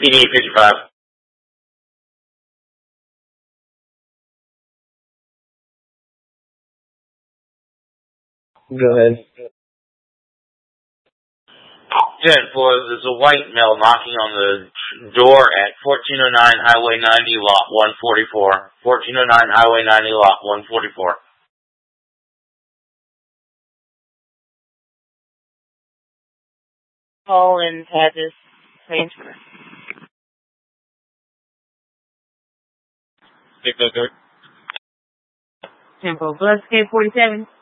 PD 55. Go ahead. 10-4, there's a white male knocking on the door at 1409 Highway 90, Lot 144. 1409 Highway 90, Lot 144. Call and address transfer. 603. Tempo Bus K47.